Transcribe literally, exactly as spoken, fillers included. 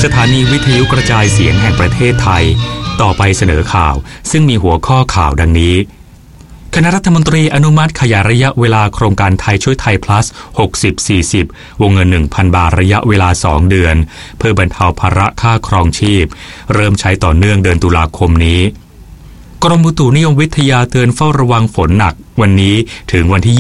สถานีวิทยุกระจายเสียงแห่งประเทศไทยต่อไปเสนอข่าวซึ่งมีหัวข้อข่าวดังนี้คณะรัฐมนตรีอนุมัติขยายระยะเวลาโครงการไทยช่วยไทย plus หกสิบ สี่สิบ วงเงิน หนึ่งพัน บาทระยะเวลาสองเดือนเพื่อบรรเทาภาระค่าครองชีพเริ่มใช้ต่อเนื่องเดือนตุลาคมนี้กรมอุตุนิยมวิทยาเตือนเฝ้าระวังฝนหนักวันนี้ถึงวันที่